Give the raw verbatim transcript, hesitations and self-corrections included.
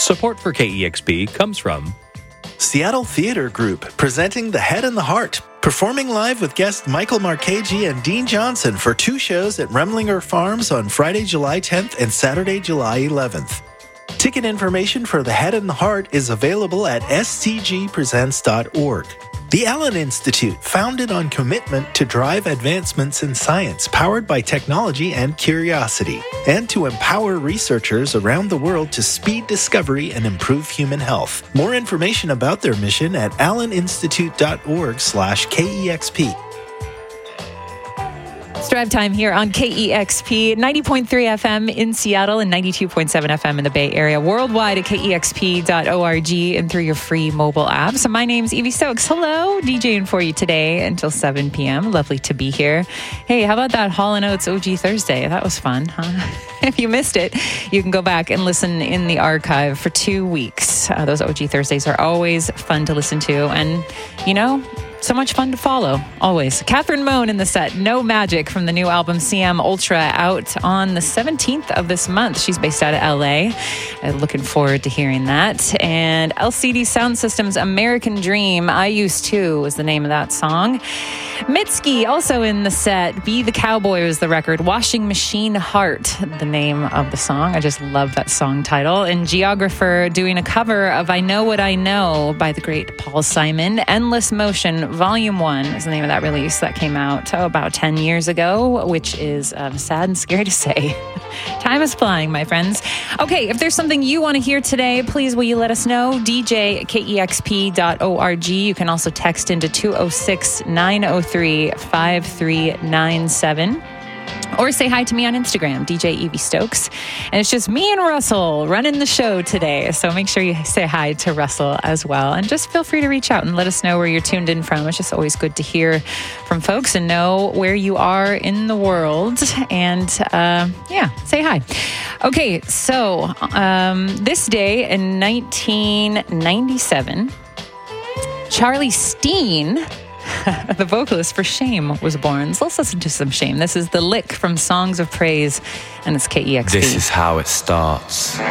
Support for K E X P comes from Seattle Theater Group, presenting The Head and the Heart, performing live with guest Michael Marchese and Dean Johnson for two shows at Remlinger Farms on Friday, July tenth and Saturday, July eleventh. Ticket information for The Head and the Heart is available at s c g presents dot org. The Allen Institute, founded on commitment to drive advancements in science powered by technology and curiosity, and to empower researchers around the world to speed discovery and improve human health. More information about their mission at allen institute dot org slash K E X P. It's drive time here on K E X P, ninety point three F M in Seattle and ninety-two point seven F M in the Bay Area. Worldwide at K E X P dot org and through your free mobile app. So my name's Evie Stokes. Hello, DJing for you today until seven p.m. Lovely to be here. Hey, how about that Hall and Oates O G Thursday? That was fun, huh? If you missed it, you can go back and listen in the archive for two weeks. Uh, those O G Thursdays are always fun to listen to. And, you know, so much fun to follow, always. Catherine Moan in the set, No Magic, from the new album C M Ultra, out on the seventeenth of this month. She's based out of L A. Uh, looking forward to hearing that. And L C D Sound System's American Dream, I Used To, was the name of that song. Mitski, also in the set. Be the Cowboy was the record. Washing Machine Heart, the name of the song. I just love that song title. And Geographer doing a cover of I Know What I Know by the great Paul Simon. Endless Motion, Volume one is the name of that release that came out oh, about ten years ago, which is um, sad and scary to say. Time is flying, my friends. Okay, if there's something you want to hear today, please will you let us know? D J at K E X P dot org. You can also text into two oh six, nine oh three, five three nine seven. Or say hi to me on Instagram, D J Evie Stokes. And it's just me and Russell running the show today. So make sure you say hi to Russell as well. And just feel free to reach out and let us know where you're tuned in from. It's just always good to hear from folks and know where you are in the world. And uh, yeah, say hi. Okay, so um, this day in nineteen ninety-seven, Charlie Steen, the vocalist for Shame, was born. So let's listen to some Shame. This is The Lick from Songs of Praise, and it's K E X P. This is how it starts.